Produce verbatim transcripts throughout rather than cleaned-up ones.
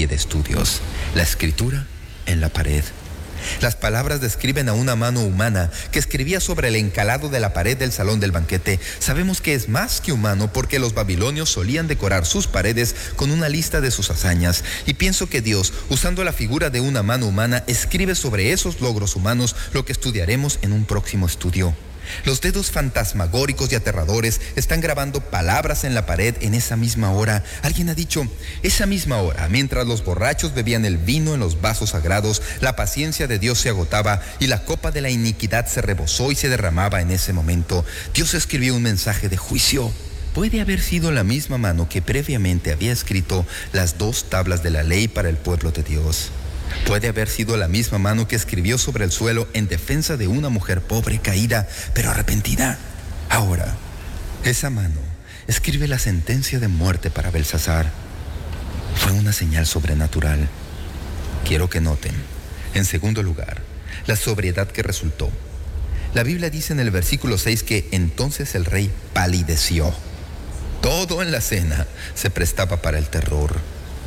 serie de estudios, la escritura en la pared. Las palabras describen a una mano humana que escribía sobre el encalado de la pared del salón del banquete. Sabemos que es más que humano porque los babilonios solían decorar sus paredes con una lista de sus hazañas. Y pienso que Dios, usando la figura de una mano humana, escribe sobre esos logros humanos lo que estudiaremos en un próximo estudio. Los dedos fantasmagóricos y aterradores están grabando palabras en la pared en esa misma hora. Alguien ha dicho, esa misma hora, mientras los borrachos bebían el vino en los vasos sagrados, la paciencia de Dios se agotaba y la copa de la iniquidad se rebosó y se derramaba en ese momento. Dios escribió un mensaje de juicio. Puede haber sido la misma mano que previamente había escrito las dos tablas de la ley para el pueblo de Dios. Puede haber sido la misma mano que escribió sobre el suelo en defensa de una mujer pobre, caída, pero arrepentida. Ahora, esa mano escribe la sentencia de muerte para Belsasar. Fue una señal sobrenatural. Quiero que noten, en segundo lugar, la sobriedad que resultó. La Biblia dice en el versículo seis que entonces el rey palideció. Todo en la cena se prestaba para el terror.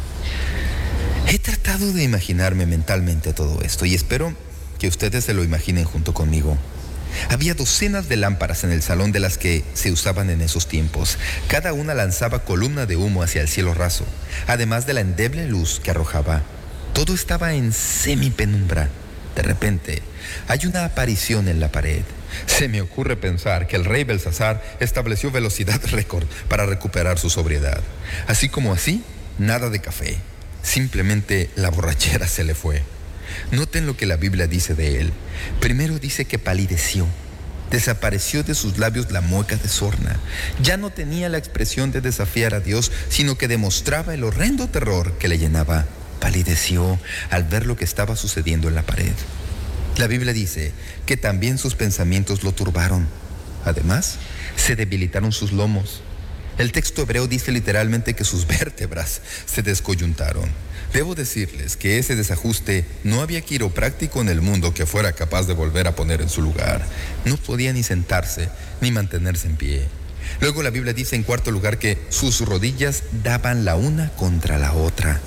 He tratado de imaginarme mentalmente todo esto y espero que ustedes se lo imaginen junto conmigo. Había docenas de lámparas en el salón de las que se usaban en esos tiempos. Cada una lanzaba columna de humo hacia el cielo raso, además de la endeble luz que arrojaba. Todo estaba en semipenumbra. De repente, hay una aparición en la pared. Se me ocurre pensar que el rey Belsasar estableció velocidad récord para recuperar su sobriedad. Así como así, nada de café. Simplemente la borrachera se le fue. Noten lo que la Biblia dice de él. Primero dice que palideció. Desapareció de sus labios la mueca de sorna. Ya no tenía la expresión de desafiar a Dios, sino que demostraba el horrendo terror que le llenaba. Palideció al ver lo que estaba sucediendo en la pared. La Biblia dice que también sus pensamientos lo turbaron. Además, se debilitaron sus lomos. El texto hebreo dice literalmente que sus vértebras se descoyuntaron. Debo decirles que ese desajuste no había quiropráctico en el mundo que fuera capaz de volver a poner en su lugar. No podía ni sentarse ni mantenerse en pie. Luego la Biblia dice en cuarto lugar que sus rodillas daban la una contra la otra.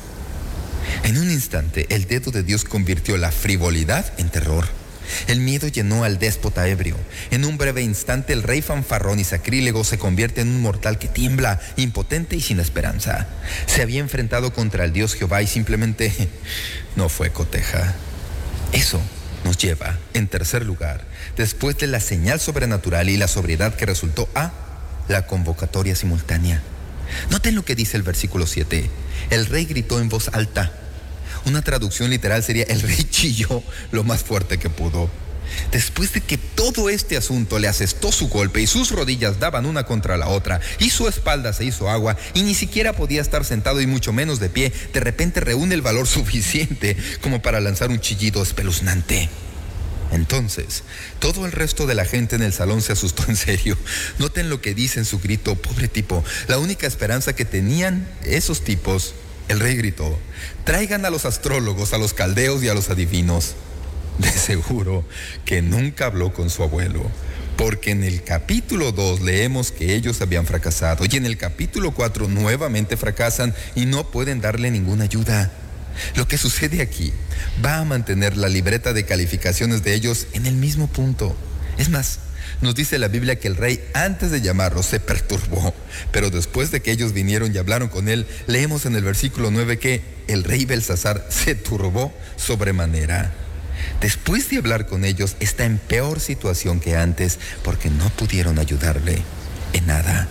En un instante el dedo de Dios convirtió la frivolidad en terror. El miedo llenó al déspota ebrio. En un breve instante el rey fanfarrón y sacrílego se convierte en un mortal que tiembla, impotente y sin esperanza. Se había enfrentado contra el Dios Jehová y simplemente no fue coteja. Eso nos lleva, en tercer lugar, después de la señal sobrenatural y la sobriedad que resultó, a la convocatoria simultánea. Noten lo que dice el versículo siete. El rey gritó en voz alta. Una traducción literal sería: el rey chilló lo más fuerte que pudo. Después de que todo este asunto le asestó su golpe y sus rodillas daban una contra la otra y su espalda se hizo agua y ni siquiera podía estar sentado y mucho menos de pie, de repente reúne el valor suficiente como para lanzar un chillido espeluznante. Entonces, todo el resto de la gente en el salón se asustó en serio. Noten lo que dice en su grito: pobre tipo, la única esperanza que tenían esos tipos. El rey gritó: traigan a los astrólogos, a los caldeos y a los adivinos. De seguro que nunca habló con su abuelo, porque en el capítulo dos leemos que ellos habían fracasado y en el capítulo cuatro nuevamente fracasan y no pueden darle ninguna ayuda. Lo que sucede aquí va a mantener la libreta de calificaciones de ellos en el mismo punto. Es más, nos dice la Biblia que el rey antes de llamarlos se perturbó, pero después de que ellos vinieron y hablaron con él, leemos en el versículo nueve que el rey Belsasar se turbó sobremanera. Después de hablar con ellos, está en peor situación que antes porque no pudieron ayudarle en nada.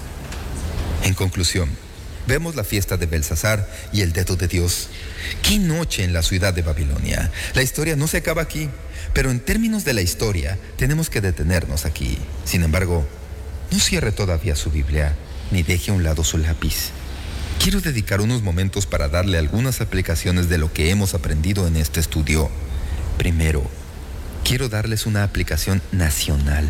En conclusión, vemos la fiesta de Belsasar y el dedo de Dios. ¡Qué noche en la ciudad de Babilonia! La historia no se acaba aquí, pero en términos de la historia tenemos que detenernos aquí. Sin embargo, no cierre todavía su Biblia ni deje a un lado su lápiz. Quiero dedicar unos momentos para darle algunas aplicaciones de lo que hemos aprendido en este estudio. Primero, quiero darles una aplicación nacional.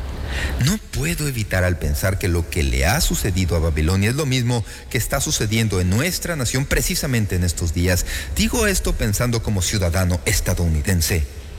No puedo evitar al pensar que lo que le ha sucedido a Babilonia es lo mismo que está sucediendo en nuestra nación precisamente en estos días. Digo esto pensando como ciudadano estadounidense.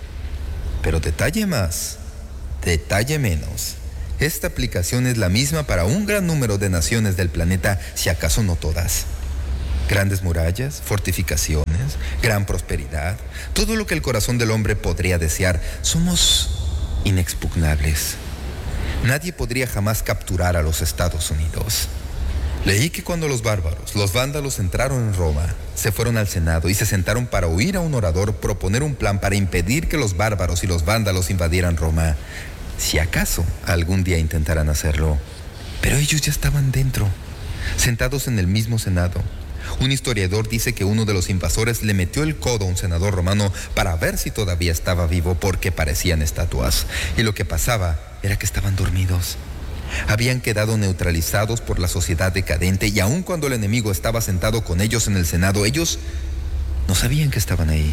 Pero detalle más, detalle menos. Esta aplicación es la misma para un gran número de naciones del planeta, si acaso no todas. Grandes murallas, fortificaciones, gran prosperidad, todo lo que el corazón del hombre podría desear. Somos inexpugnables. Nadie podría jamás capturar a los Estados Unidos. Leí que cuando los bárbaros, los vándalos, entraron en Roma, se fueron al Senado y se sentaron para oír a un orador proponer un plan para impedir que los bárbaros y los vándalos invadieran Roma, si acaso algún día intentaran hacerlo. Pero ellos ya estaban dentro, sentados en el mismo Senado. Un historiador dice que uno de los invasores le metió el codo a un senador romano para ver si todavía estaba vivo, porque parecían estatuas. Y lo que pasaba era que estaban dormidos. Habían quedado neutralizados por la sociedad decadente, y aun cuando el enemigo estaba sentado con ellos en el Senado, ellos no sabían que estaban ahí.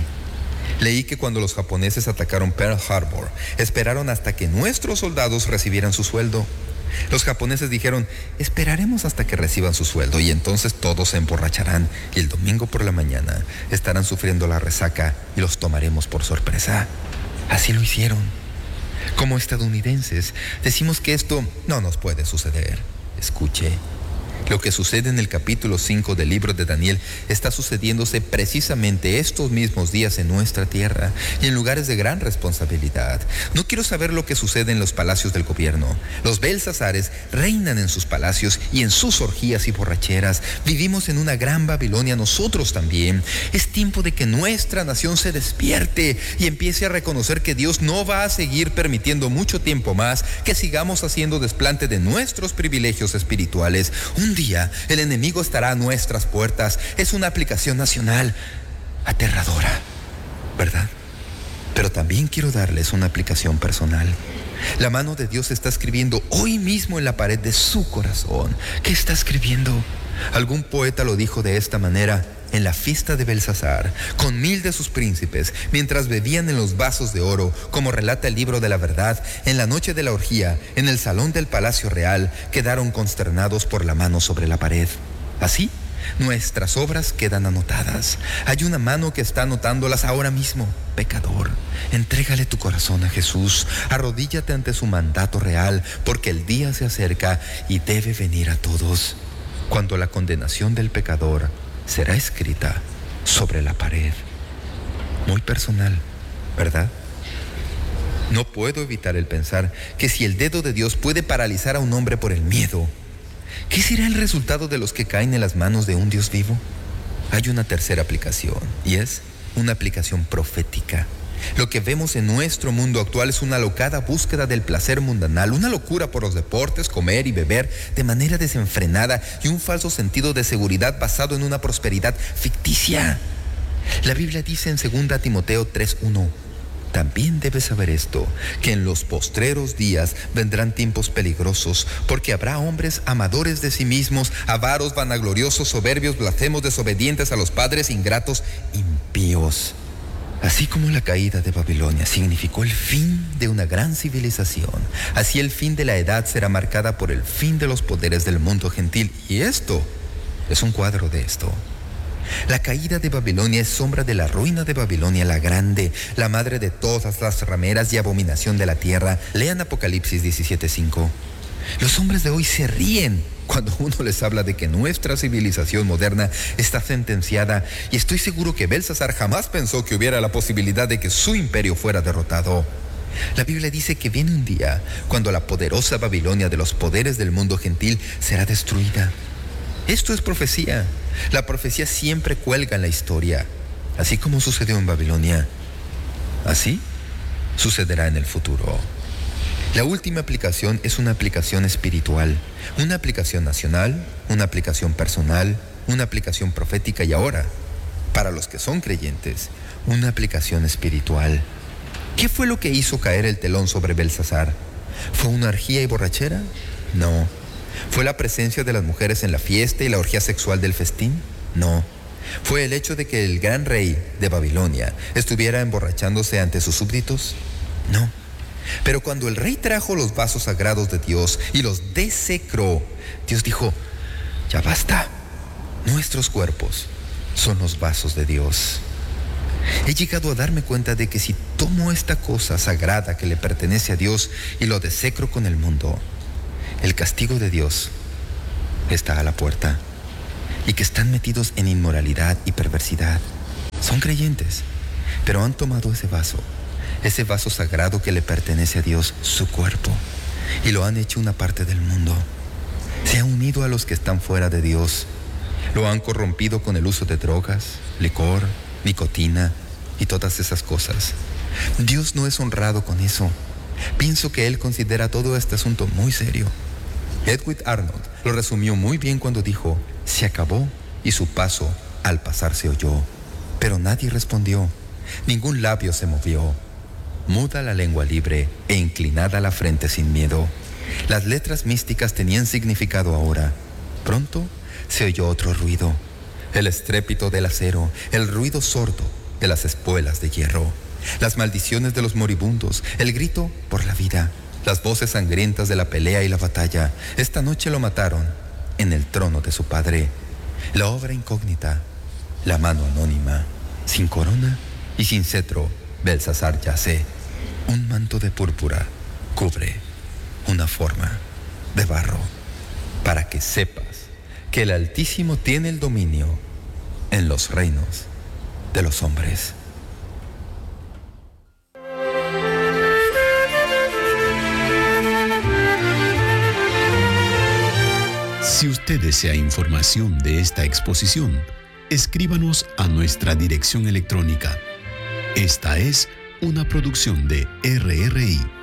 Leí que cuando los japoneses atacaron Pearl Harbor, esperaron hasta que nuestros soldados recibieran su sueldo. Los japoneses dijeron: esperaremos hasta que reciban su sueldo y entonces todos se emborracharán, y el domingo por la mañana estarán sufriendo la resaca y los tomaremos por sorpresa. Así lo hicieron. Como estadounidenses, decimos que esto no nos puede suceder. Escuche. Lo que sucede en el capítulo cinco del libro de Daniel está sucediéndose precisamente estos mismos días en nuestra tierra y en lugares de gran responsabilidad. No quiero saber lo que sucede en los palacios del gobierno. Los Belsasares reinan en sus palacios y en sus orgías y borracheras. Vivimos en una gran Babilonia nosotros también. Es tiempo de que nuestra nación se despierte y empiece a reconocer que Dios no va a seguir permitiendo mucho tiempo más que sigamos haciendo desplante de nuestros privilegios espirituales. Un día el enemigo estará a nuestras puertas. Es una aplicación nacional aterradora, ¿verdad? Pero también quiero darles una aplicación personal. La mano de Dios está escribiendo hoy mismo en la pared de su corazón. ¿Qué está escribiendo? Algún poeta lo dijo de esta manera: en la fiesta de Belsasar, con mil de sus príncipes, mientras bebían en los vasos de oro, como relata el libro de la verdad, en la noche de la orgía, en el salón del palacio real, quedaron consternados por la mano sobre la pared. Así, nuestras obras quedan anotadas. Hay una mano que está anotándolas ahora mismo. Pecador, entrégale tu corazón a Jesús, arrodíllate ante su mandato real, porque el día se acerca y debe venir a todos, cuando la condenación del pecador será escrita sobre la pared. Muy personal, ¿verdad? No puedo evitar el pensar que si el dedo de Dios puede paralizar a un hombre por el miedo, ¿qué será el resultado de los que caen en las manos de un Dios vivo? Hay una tercera aplicación, y es una aplicación profética. Lo que vemos en nuestro mundo actual es una alocada búsqueda del placer mundanal, una locura por los deportes, comer y beber de manera desenfrenada y un falso sentido de seguridad basado en una prosperidad ficticia. La Biblia dice en segunda Timoteo tres uno: también debes saber esto, que en los postreros días vendrán tiempos peligrosos, porque habrá hombres amadores de sí mismos, avaros, vanagloriosos, soberbios, blasfemos, desobedientes a los padres, ingratos, impíos. Así como la caída de Babilonia significó el fin de una gran civilización, así el fin de la edad será marcada por el fin de los poderes del mundo gentil. Y esto es un cuadro de esto. La caída de Babilonia es sombra de la ruina de Babilonia la Grande, la madre de todas las rameras y abominación de la tierra. Lean Apocalipsis diecisiete cinco. Los hombres de hoy se ríen cuando uno les habla de que nuestra civilización moderna está sentenciada, y estoy seguro que Belsasar jamás pensó que hubiera la posibilidad de que su imperio fuera derrotado. La Biblia dice que viene un día cuando la poderosa Babilonia de los poderes del mundo gentil será destruida. Esto es profecía. La profecía siempre cuelga en la historia. Así como sucedió en Babilonia, así sucederá en el futuro. La última aplicación es una aplicación espiritual, una aplicación nacional, una aplicación personal, una aplicación profética y ahora, para los que son creyentes, una aplicación espiritual. ¿Qué fue lo que hizo caer el telón sobre Belsasar? ¿Fue una orgía y borrachera? No. ¿Fue la presencia de las mujeres en la fiesta y la orgía sexual del festín? No. ¿Fue el hecho de que el gran rey de Babilonia estuviera emborrachándose ante sus súbditos? No. Pero cuando el rey trajo los vasos sagrados de Dios y los desecró, Dios dijo: ya basta, nuestros cuerpos son los vasos de Dios. He llegado a darme cuenta de que si tomo esta cosa sagrada que le pertenece a Dios y lo desecro con el mundo, el castigo de Dios está a la puerta. y que están metidos en inmoralidad y perversidad. Son creyentes, pero han tomado ese vaso, ese vaso sagrado que le pertenece a Dios, su cuerpo, y lo han hecho una parte del mundo. Se han unido a los que están fuera de Dios. Lo han corrompido con el uso de drogas, licor, nicotina y todas esas cosas. Dios no es honrado con eso. Pienso que Él considera todo este asunto muy serio. Edwin Arnold lo resumió muy bien cuando dijo: se acabó, y su paso al pasar se oyó. Pero nadie respondió, ningún labio se movió. Muda la lengua libre e inclinada la frente sin miedo. Las letras místicas tenían significado ahora. Pronto se oyó otro ruido, el estrépito del acero, el ruido sordo de las espuelas de hierro, las maldiciones de los moribundos, el grito por la vida, las voces sangrientas de la pelea y la batalla. Esta noche lo mataron en el trono de su padre. La obra incógnita, la mano anónima, sin corona y sin cetro, Belsasar yace. Un manto de púrpura cubre una forma de barro, para que sepas que el Altísimo tiene el dominio en los reinos de los hombres. Si usted desea información de esta exposición, escríbanos a nuestra dirección electrónica. Esta es una producción de R R I.